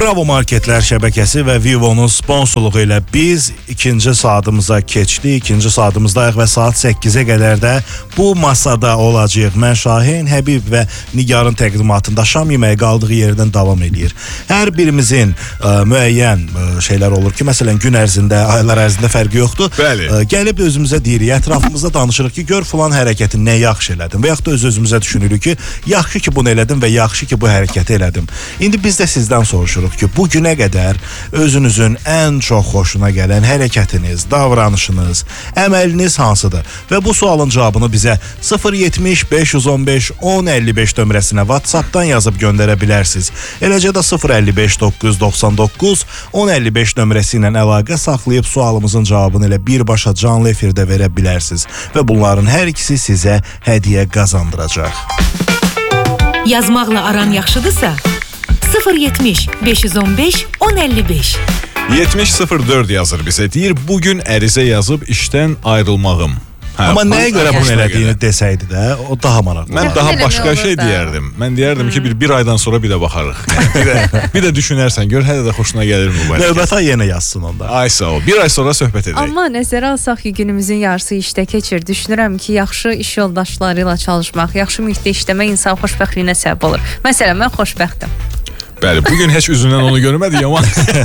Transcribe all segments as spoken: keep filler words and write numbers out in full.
Bravo Marketlər şəbəkəsi və Vivo'nun sponsorluğu ilə biz ikinci saatımıza keçdik. İkinci saatımızdayıq və saat səkkizə qədər də bu masada olacaq. Mən Şahin, Həbib və Nigarın təqdimatında şam yeməyi qaldığı yerdən davam edir. Hər birimizin ə, müəyyən ə, şeylər olur ki, məsələn gün ərzində, aylar ərzində fərqi yoxdur. Bəli. Ə, gəlib özümüzə deyirik, ətrafımızda danışırıq ki, gör filan hərəkəti nə yaxşı elədim və yaxud da öz-özümüzə düşünürük ki, yaxşı ki bunu elədim və yaxşı ki bu hərəkəti elədim. İndi biz də sizdən soruşuruq ki, bu günə qədər özünüzün ən çox xoşuna gələn hərəkətiniz, davranışınız, əməliniz hansıdır? Və bu sualın cavabını bizə sıfır yetmiş beş yüz on beş on əlli beş nömrəsinə WhatsApp-dan yazıb göndərə bilərsiniz. Eləcə də sıfır əlli beş doqquz yüz doxsan doqquz on əlli beş nömrəsi ilə əlaqə saxlayıb sualımızın cavabını elə birbaşa canlı efirdə verə bilərsiniz. Və bunların hər ikisi sizə hədiyyə qazandıracaq. Yazmaqla aran yaxşıdırsa sıfır yetmiş beş yüz on beş on əlli beş yetmiş sıfır dörd yazır bizə. Deyir, bugün ərizə yazıb işdən ayrılmağım. Hə, Amma nəyə görə bunu elədiyini desəydi də, o daha maraqlı. Mən daha başqa şey deyərdim. Mən deyərdim ki, bir, bir aydan sonra bir də baxarıq. bir, də, bir də düşünərsən, gör, hələ də xoşuna gəlir mi bu? Növbətə yenə yazsın onda. Ay sağ ol. Bir ay sonra söhbət edək. Amma nəzərə alsaq ki, günümüzün yarısı işdə keçir. Düşünürəm ki, yaxşı iş yoldaşları ilə çalışmaq, yaxşı mühitdə işləmək insan xoşbəxtliyinə səbəb olur. Məsələn, mən xoşbəxtəm. Bəli, bugün heç üzündən onu görmədik amma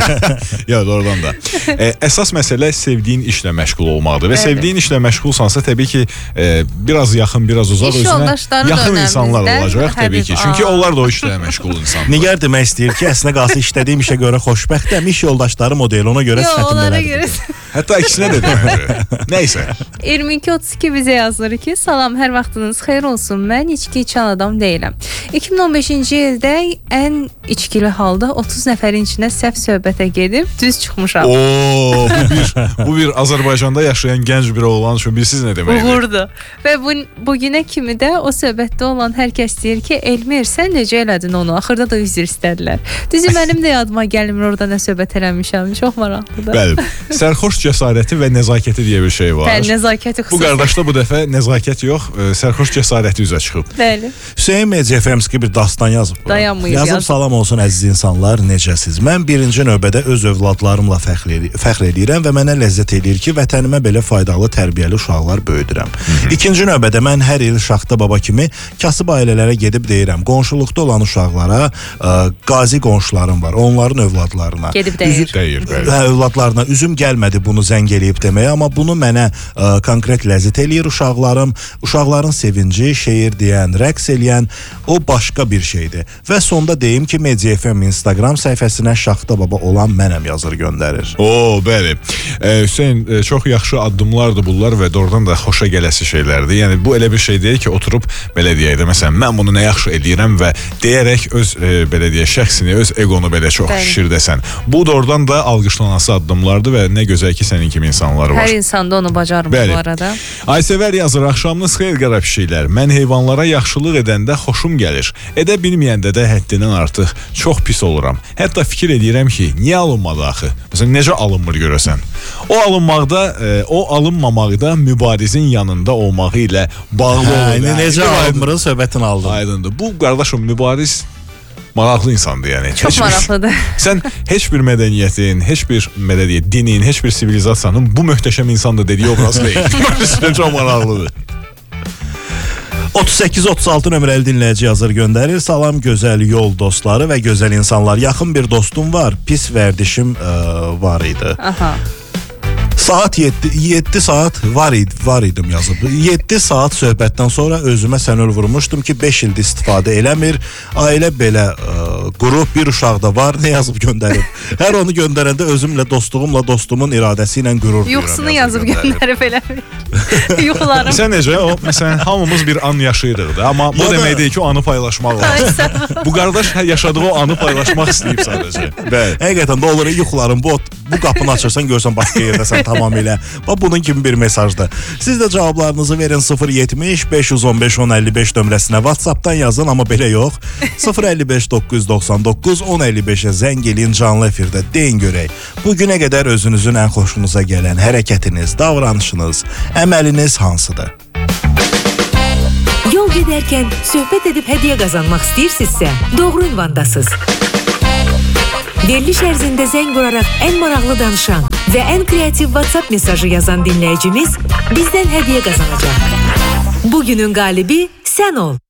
ya doğrudan da. E, əsas məsələ sevdiyin işlə məşğul olmaqdır və evet. Sevdiyin işlə məşğulsansa təbii ki e, biraz yaxın, biraz uzaq İş özünə yaxın insanlar olacaq təbii ki. Çünki aa. onlar da o işlə məşğul insanlar. Nigar demək istəyir ki, əslində qalsa işlədiyim işə görə xoşbəxtəm, iş yoldaşlarım o deyil, ona görə sifətim belədir. Hətta ikisinə də demək. Nəysə. iyirmi iki otuz iki bizə yazılır ki, salam, hər vaxtınız xeyir olsun. Mən içki içən adam deyiləm. iki min on beşinci ildə ən içkili halda otuz nəfərin içində səhv söhbətə gedib düz çıxmışam. Oo, bu bir bu bir Azərbaycanda yaşayan gənc bir oğlan üçün bilirsiz nə deməkdir? Uğurdur. Və bu bugünə kimi də o söhbətdə olan hər kəs deyir ki, Elmir, sən necə elədin onu? Axırda da üzr istədilər. Düzü mənim də yadıma gəlmir orada nə söhbət eləmişəm. Çox maraqlıdır. Bəli. Sərxoş cəsarəti və nəzakəti deyə bir şey var. Bəli, nəzakəti xüsusən. Bu qardaşda bu dəfə nəzakət yox, sərxoş cəsarəti üzə çıxıb. Bəli. Hüseyn Mecefemski bir dastan yazıb. Dayanmayıb yazıb. Yazıb, salam olsun əziz insanlar, necəsiz? Mən birinci növbədə öz övladlarımla fəxr, fəxr edirəm və mənə ləzzət eləyir ki, vətənimə belə faydalı, tərbiyəli uşaqlar böyüdürəm. Hı-hı. İkinci növbədə mən hər il Şaxta baba kimi kasıb ailələrə gedib deyirəm, qonşuluqda olan uşaqlara ə, qazi qonşularım var, onların övladlarına. Gedib deyir. Üzü, deyir, deyir. Hə, övladlarına üzüm gəlmədi bunu zəng eləyib deməyə, amma bunu mənə ə, konkret ləzzət eləyir uşaqlarım. Uşaqların sevinci, şeir deyən, rəqs eləyən o başqa bir şeydir. Və sonda deyim ki, Media F M Instagram səhifəsinə Şaxta baba olan mənəm yazır göndərir. Oo, bəli. E, Hüseyn, e, çox yaxşı addımlardır bunlar və doğrudan da xoşa gələsi şeylərdir. Yəni bu elə bir şey deyil ki, oturub belə deyək də, məsələn, mən bunu nə yaxşı edirəm və deyərək öz e, belə deyək, şəxsini, öz egonu belə çox şişirdəsən. Bu doğrudan da alqışlanası addımlardır və nə gözəl ki, sənin kimi insanlar var. Hər insanda onu bacarmır bəli. Bu arada. Aysevər yazır, axşamınız xeyir qara pişiklər. Mən heyvanlara yaxşılıq edəndə xoşum gəlir. Edə bilməyəndə də həddindən artıq çox pis oluram. Hətta fikir edirəm ki, niyə alınmadı axı? Məsələn, necə alınmır görəsən? O alınmaqda, e, o alınmamaqda mübarizin yanında olmağı ilə bağlı hə, olur. Necə alınmırın söhbətini aldım. Aydındır. Bu qardaşım mübariz maraqlı insandır yəni. Çox heç maraqlıdır. Bir, sən heç bir mədəniyyətin, heç bir mədəniyyət, dinin, heç bir sivilizasiyanın bu möhtəşəm insandır dediyi obraz deyil. Çox maraqlıdır. otuz səkkiz otuz altı nömrəli dinləyici yazır göndərir. Salam gözəl yol dostları və gözəl insanlar. Yaxın bir dostum var. Pis vərdişim ə, var idi. Aha. Saat yeddi saat var idi, var idim yazıb. yeddi saat söhbətdən sonra özümə sənöl vurmuşdum ki, beş ildir istifadə eləmir. Ailə belə ə, qrup bir uşaq da var, nə yazıb göndərib. Hər onu göndərəndə özümlə, dostluğumla, dostumun iradəsi ilə qürur duyuram. Yuxusunu yazıb göndərib elə. Yuxularım. Sən necə? O, məsələn, hamımız bir an yaşayırıq da, amma bu demək deyil ki, o anı paylaşmaq lazım. Bu qardaş yaşadığı o anı paylaşmaq istəyib sadəcə. Bəli. Həqiqətən də olur, yuxularım bu, bu qapını açırsan, görsən başqa yerdəsən tamamilə. Bax, bunun kimi bir mesajdır. Siz də cavablarınızı verin sıfır yetmiş beş yüz on beş on əlli beş nömrəsinə WhatsApp-dan yazın, amma belə yox. sıfır əlli beş doqquz yüz doxsan doqquz on əlli beşə zəng eləyin canlı efirdə. Deyin görək. Bu günə qədər özünüzün ən xoşunuza gələn hərəkətiniz, davranışınız, əməliniz hansıdır? Yol gedərkən söhbət edib hədiyyə qazanmaq istəyirsinizsə, doğru ünvandasınız. Veriliş ərzində zəng vuraraq ən maraqlı danışan və ən kreativ WhatsApp mesajı yazan dinləyicimiz bizdən hədiyyə qazanacaq. Bugünün qalibi sən ol.